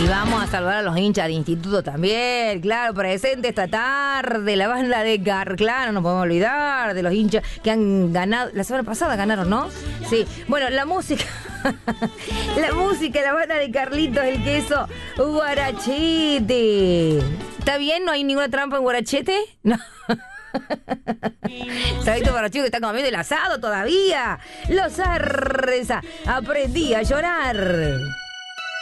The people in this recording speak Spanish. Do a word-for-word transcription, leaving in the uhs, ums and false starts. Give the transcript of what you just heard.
vamos a saludar a los hinchas del instituto también, claro, presente esta tarde, la banda de Gar, claro, no podemos olvidar de los hinchas que han ganado, la semana pasada ganaron, ¿no? Sí, bueno, la música, la música, la banda de Carlitos el Queso, Guarachete. ¿Está bien? ¿No hay ninguna trampa en Guarachete? No. Sabito Guarachete que está comiendo el asado todavía. Los Arreza, aprendí a llorar.